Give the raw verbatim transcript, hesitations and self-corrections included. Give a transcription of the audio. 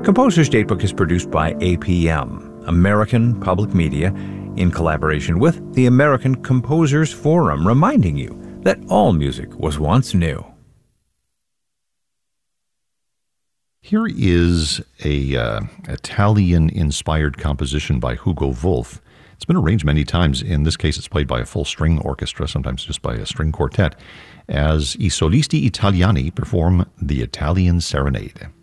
Composer's Datebook is produced by A P M, American Public Media, in collaboration with the American Composers Forum, reminding you that all music was once new. Here is a uh, Italian-inspired composition by Hugo Wolf. It's been arranged many times. In this case, it's played by a full string orchestra, sometimes just by a string quartet, as I Solisti Italiani perform the Italian Serenade.